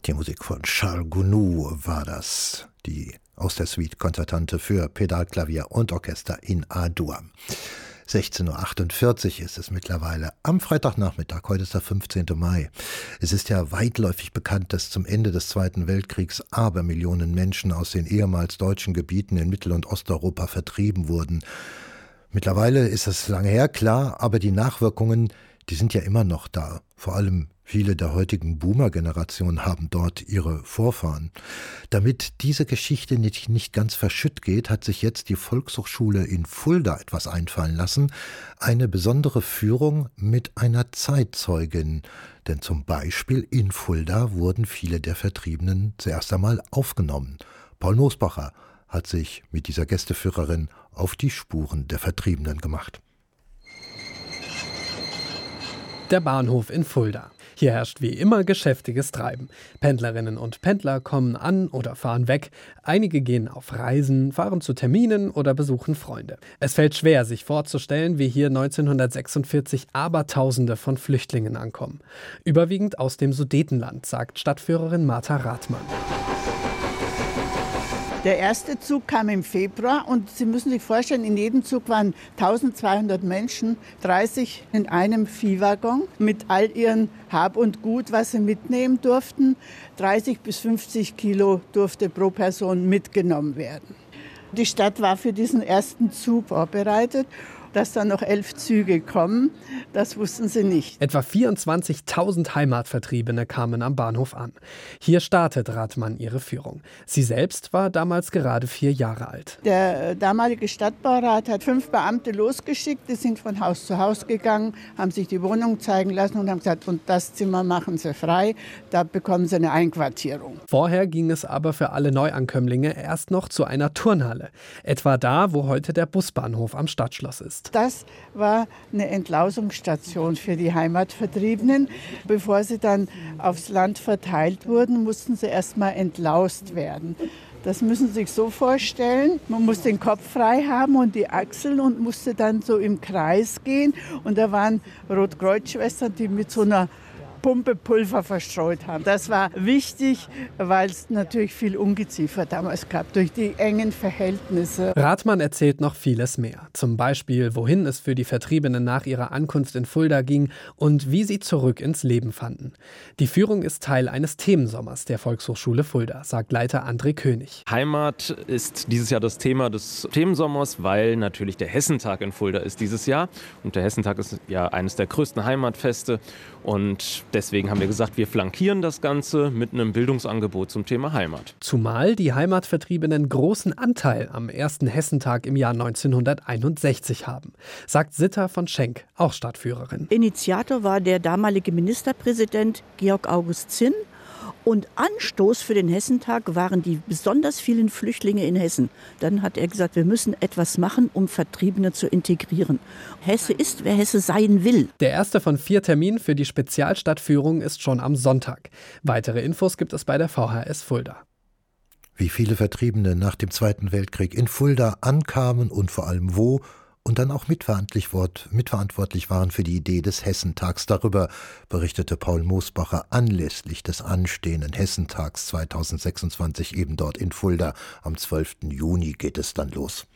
Die Musik von Charles Gounod war das, die aus der Suite Concertante für Pedal, Klavier und Orchester in A-Dur. 16.48 Uhr ist es mittlerweile am Freitagnachmittag, heute ist der 15. Mai. Es ist ja weitläufig bekannt, dass zum Ende des Zweiten Weltkriegs Abermillionen Menschen aus den ehemals deutschen Gebieten in Mittel- und Osteuropa vertrieben wurden. Mittlerweile ist es lange her, klar, aber die Nachwirkungen, die sind ja immer noch da. Vor allem viele der heutigen Boomer-Generation haben dort ihre Vorfahren. Damit diese Geschichte nicht ganz verschütt geht, hat sich jetzt die Volkshochschule in Fulda etwas einfallen lassen. Eine besondere Führung mit einer Zeitzeugin. Denn zum Beispiel in Fulda wurden viele der Vertriebenen zuerst einmal aufgenommen. Paul Mosbacher hat sich mit dieser Gästeführerin auf die Spuren der Vertriebenen gemacht. Der Bahnhof in Fulda. Hier herrscht wie immer geschäftiges Treiben. Pendlerinnen und Pendler kommen an oder fahren weg. Einige gehen auf Reisen, fahren zu Terminen oder besuchen Freunde. Es fällt schwer, sich vorzustellen, wie hier 1946 Abertausende von Flüchtlingen ankommen. Überwiegend aus dem Sudetenland, sagt Stadtführerin Martha Rathmann. Der erste Zug kam im Februar und Sie müssen sich vorstellen, in jedem Zug waren 1200 Menschen, 30 in einem Viehwaggon mit all ihren Hab und Gut, was sie mitnehmen durften. 30 bis 50 Kilo durfte pro Person mitgenommen werden. Die Stadt war für diesen ersten Zug vorbereitet. Dass dann noch 11 Züge kommen, das wussten sie nicht. Etwa 24.000 Heimatvertriebene kamen am Bahnhof an. Hier startet Rathmann ihre Führung. Sie selbst war damals gerade 4 Jahre alt. Der damalige Stadtbaurat hat 5 Beamte losgeschickt, die sind von Haus zu Haus gegangen, haben sich die Wohnung zeigen lassen und haben gesagt, und das Zimmer machen sie frei, da bekommen sie eine Einquartierung. Vorher ging es aber für alle Neuankömmlinge erst noch zu einer Turnhalle. Etwa da, wo heute der Busbahnhof am Stadtschloss ist. Das war eine Entlausungsstation für die Heimatvertriebenen. Bevor sie dann aufs Land verteilt wurden, mussten sie erst mal entlaust werden. Das müssen Sie sich so vorstellen, man muss den Kopf frei haben und die Achseln und musste dann so im Kreis gehen. Und da waren Rotkreuzschwestern, die mit so einer Pumpe Pulver verstreut haben. Das war wichtig, weil es natürlich viel Ungeziefer damals gab, durch die engen Verhältnisse. Rathmann erzählt noch vieles mehr. Zum Beispiel, wohin es für die Vertriebenen nach ihrer Ankunft in Fulda ging und wie sie zurück ins Leben fanden. Die Führung ist Teil eines Themensommers der Volkshochschule Fulda, sagt Leiter André König. Heimat ist dieses Jahr das Thema des Themensommers, weil natürlich der Hessentag in Fulda ist dieses Jahr. Und der Hessentag ist ja eines der größten Heimatfeste. Und deswegen haben wir gesagt, wir flankieren das Ganze mit einem Bildungsangebot zum Thema Heimat. Zumal die Heimatvertriebenen großen Anteil am ersten Hessentag im Jahr 1961 haben, sagt Sitta von Schenk, auch Stadtführerin. Initiator war der damalige Ministerpräsident Georg August Zinn. Und Anstoß für den Hessentag waren die besonders vielen Flüchtlinge in Hessen. Dann hat er gesagt, wir müssen etwas machen, um Vertriebene zu integrieren. Hesse ist, wer Hesse sein will. Der erste von 4 Terminen für die Spezialstadtführung ist schon am Sonntag. Weitere Infos gibt es bei der VHS Fulda. Wie viele Vertriebene nach dem Zweiten Weltkrieg in Fulda ankamen und vor allem wo und dann auch mitverantwortlich waren für die Idee des Hessentags. Darüber berichtete Paul Mosbacher anlässlich des anstehenden Hessentags 2026 eben dort in Fulda. Am 12. Juni geht es dann los.